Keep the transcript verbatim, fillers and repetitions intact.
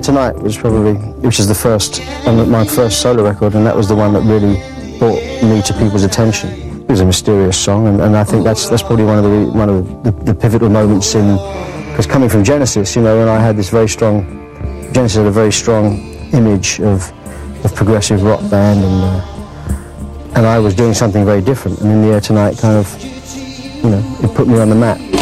Air Tonight was probably, which is the first, my first solo record, and that was the one that really brought me to people's attention. It was a mysterious song, and, and I think that's that's probably one of the one of the, the pivotal moments in, because coming from Genesis, you know, when I had this very strong, Genesis had a very strong image of of progressive rock band, and uh, and I was doing something very different, and In the Air Tonight kind of, you know, it put me on the map.